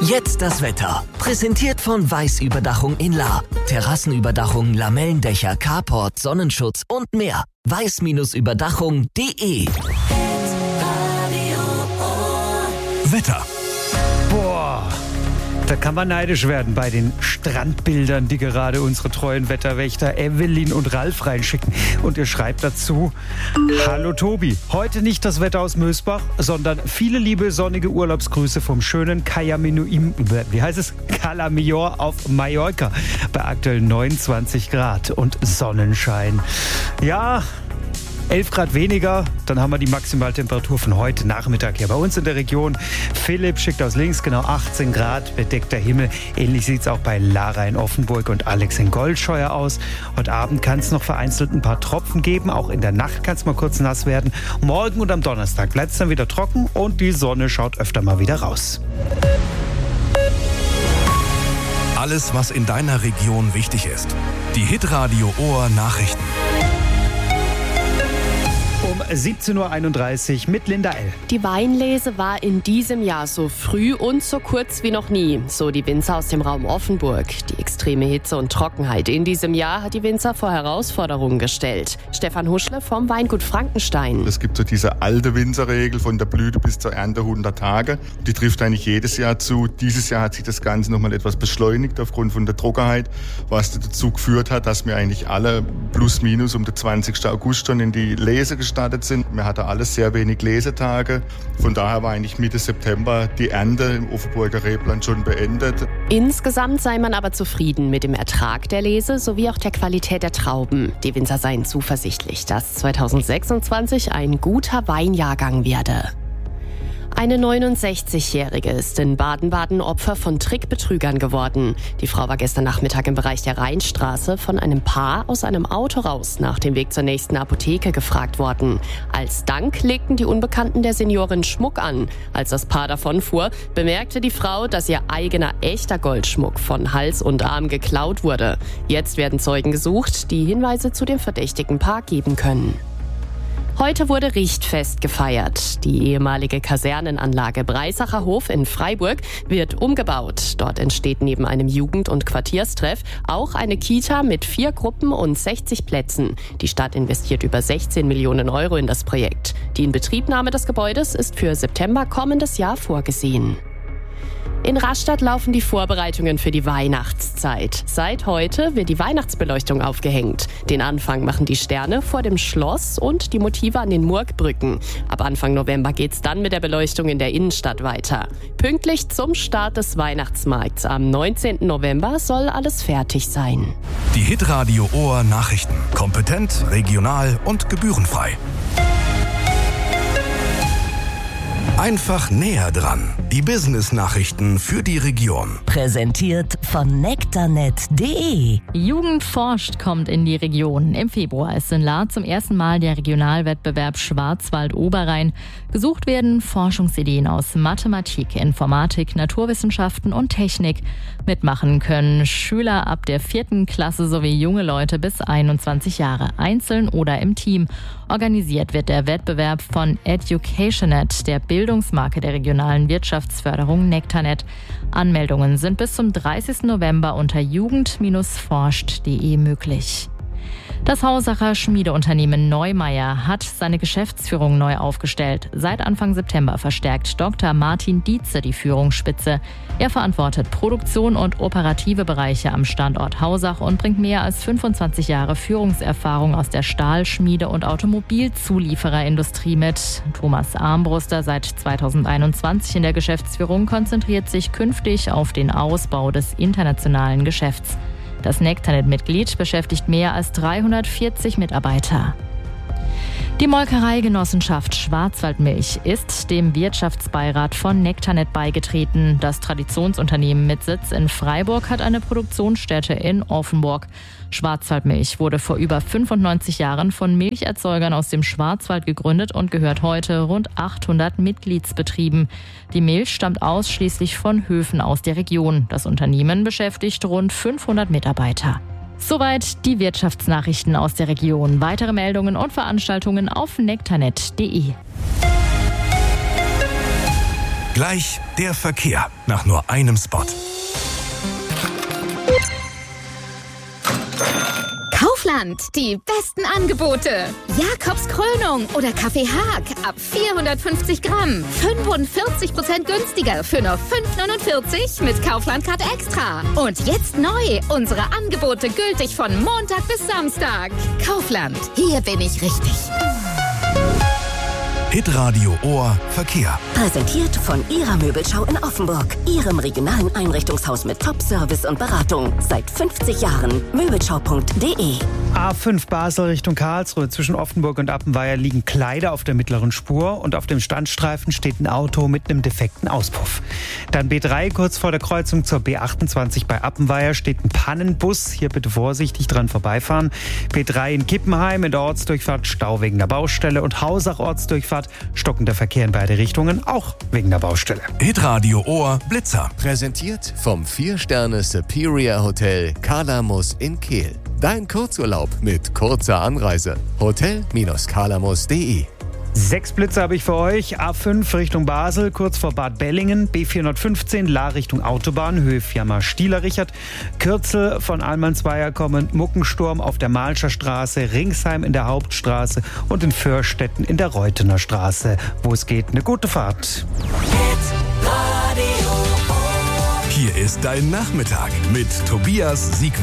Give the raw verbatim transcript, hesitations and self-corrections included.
Jetzt das Wetter. Präsentiert von Weiß-Überdachung in Lahr. Terrassenüberdachung, Lamellendächer, Carport, Sonnenschutz und mehr. weiß Überdachung punkt de. Wetter. Boah, da kann man neidisch werden bei den Strandbildern, die gerade unsere treuen Wetterwächter Evelyn und Ralf reinschicken. Und ihr schreibt dazu: Hallo Tobi, heute nicht das Wetter aus Mösbach, sondern viele liebe sonnige Urlaubsgrüße vom schönen Cayamino, wie heißt es? Cala Major auf Mallorca bei aktuell neunundzwanzig Grad und Sonnenschein. Ja, elf Grad weniger, dann haben wir die Maximaltemperatur von heute Nachmittag hier bei uns in der Region. Philipp schickt aus Links genau achtzehn Grad, bedeckter Himmel. Ähnlich sieht es auch bei Lara in Offenburg und Alex in Goldscheuer aus. Heute Abend kann es noch vereinzelt ein paar Tropfen geben. Auch in der Nacht kann es mal kurz nass werden. Morgen und am Donnerstag bleibt es dann wieder trocken und die Sonne schaut öfter mal wieder raus. Alles, was in deiner Region wichtig ist. Die Hitradio Ohr Nachrichten. Um siebzehn Uhr einunddreißig mit Linda L. Die Weinlese war in diesem Jahr so früh und so kurz wie noch nie, so die Winzer aus dem Raum Offenburg. Die extreme Hitze und Trockenheit in diesem Jahr hat die Winzer vor Herausforderungen gestellt. Stefan Huschle vom Weingut Frankenstein. Es gibt so diese alte Winzerregel von der Blüte bis zur Ernte hundert Tage. Die trifft eigentlich jedes Jahr zu. Dieses Jahr hat sich das Ganze nochmal etwas beschleunigt aufgrund von der Trockenheit, was dazu geführt hat, dass wir eigentlich alle plus minus um den zwanzigsten August schon in die Lese gestartet sind. Wir hatten alles sehr wenig Lesetage. Von daher war eigentlich Mitte September die Ernte im Offenburger Rebland schon beendet. Insgesamt sei man aber zufrieden mit dem Ertrag der Lese sowie auch der Qualität der Trauben. Die Winzer seien zuversichtlich, dass zweitausendsechsundzwanzig ein guter Weinjahrgang werde. Eine neunundsechzigjährige ist in Baden-Baden Opfer von Trickbetrügern geworden. Die Frau war gestern Nachmittag im Bereich der Rheinstraße von einem Paar aus einem Auto raus nach dem Weg zur nächsten Apotheke gefragt worden. Als Dank legten die Unbekannten der Seniorin Schmuck an. Als das Paar davonfuhr, bemerkte die Frau, dass ihr eigener echter Goldschmuck von Hals und Arm geklaut wurde. Jetzt werden Zeugen gesucht, die Hinweise zu dem verdächtigen Paar geben können. Heute wurde Richtfest gefeiert. Die ehemalige Kasernenanlage Breisacher Hof in Freiburg wird umgebaut. Dort entsteht neben einem Jugend- und Quartierstreff auch eine Kita mit vier Gruppen und sechzig Plätzen. Die Stadt investiert über sechzehn Millionen Euro in das Projekt. Die Inbetriebnahme des Gebäudes ist für September kommendes Jahr vorgesehen. In Rastatt laufen die Vorbereitungen für die Weihnachtszeit. Seit heute wird die Weihnachtsbeleuchtung aufgehängt. Den Anfang machen die Sterne vor dem Schloss und die Motive an den Murgbrücken. Ab Anfang November geht's dann mit der Beleuchtung in der Innenstadt weiter. Pünktlich zum Start des Weihnachtsmarkts am neunzehnten November soll alles fertig sein. Die Hitradio Ohr Nachrichten. Kompetent, regional und gebührenfrei. Einfach näher dran. Die Business-Nachrichten für die Region. Präsentiert von nektarnet punkt de. Jugend forscht kommt in die Region. Im Februar ist in Lahr zum ersten Mal der Regionalwettbewerb Schwarzwald-Oberrhein. Gesucht werden Forschungsideen aus Mathematik, Informatik, Naturwissenschaften und Technik. Mitmachen können Schüler ab der vierten Klasse sowie junge Leute bis einundzwanzig Jahre, einzeln oder im Team. Organisiert wird der Wettbewerb von Educationnet, der Bildungsmarke der regionalen Wirtschaftsförderung nektarnet. Anmeldungen sind bis zum dreißigsten November unter jugend forscht punkt de möglich. Das Hausacher Schmiedeunternehmen Neumeier hat seine Geschäftsführung neu aufgestellt. Seit Anfang September verstärkt Doktor Martin Dietze die Führungsspitze. Er verantwortet Produktion und operative Bereiche am Standort Hausach und bringt mehr als fünfundzwanzig Jahre Führungserfahrung aus der Stahl-, Schmiede- und Automobilzuliefererindustrie mit. Thomas Armbruster, seit zweitausendeinundzwanzig in der Geschäftsführung, konzentriert sich künftig auf den Ausbau des internationalen Geschäfts. Das nektarnet-Mitglied beschäftigt mehr als dreihundertvierzig Mitarbeiter. Die Molkereigenossenschaft Schwarzwaldmilch ist dem Wirtschaftsbeirat von nektarnet beigetreten. Das Traditionsunternehmen mit Sitz in Freiburg hat eine Produktionsstätte in Offenburg. Schwarzwaldmilch wurde vor über fünfundneunzig Jahren von Milcherzeugern aus dem Schwarzwald gegründet und gehört heute rund achthundert Mitgliedsbetrieben. Die Milch stammt ausschließlich von Höfen aus der Region. Das Unternehmen beschäftigt rund fünfhundert Mitarbeiter. Soweit die Wirtschaftsnachrichten aus der Region. Weitere Meldungen und Veranstaltungen auf nektarnet punkt de. Gleich der Verkehr nach nur einem Spot. Kaufland, die besten Angebote. Jakobs Krönung oder Kaffee Haag ab vierhundertfünfzig Gramm. fünfundvierzig Prozent günstiger für nur fünf neunundvierzig mit Kaufland-Card Extra. Und jetzt neu, unsere Angebote gültig von Montag bis Samstag. Kaufland, hier bin ich richtig. Hitradio Ohr Verkehr. Präsentiert von Ihrer Möbelschau in Offenburg. Ihrem regionalen Einrichtungshaus mit Top-Service und Beratung. Seit fünfzig Jahren. Möbelschau punkt de. A fünf Basel Richtung Karlsruhe. Zwischen Offenburg und Appenweier liegen Kleider auf der mittleren Spur und auf dem Standstreifen steht ein Auto mit einem defekten Auspuff. Dann B drei kurz vor der Kreuzung zur B achtundzwanzig bei Appenweier steht ein Pannenbus. Hier bitte vorsichtig dran vorbeifahren. B drei in Kippenheim in der Ortsdurchfahrt Stau wegen der Baustelle und Hausach Ortsdurchfahrt stockender Verkehr in beide Richtungen, auch wegen der Baustelle. Hitradio Ohr Blitzer. Präsentiert vom vier Sterne Superior Hotel Kalamus in Kehl. Dein Kurzurlaub mit kurzer Anreise. hotel Bindestrich kalamus punkt de. Sechs Blitze habe ich für euch. A fünf Richtung Basel, kurz vor Bad Bellingen. B vierhundertfünfzehn, La Richtung Autobahn, Höhe Firma Stieler-Richard. Kürzel von Almansweier kommend, Muckensturm auf der Malscher Straße, Ringsheim in der Hauptstraße und in Förstetten in der Reutener Straße. Wo es geht, eine gute Fahrt. Hier ist dein Nachmittag mit Tobias Siegwart.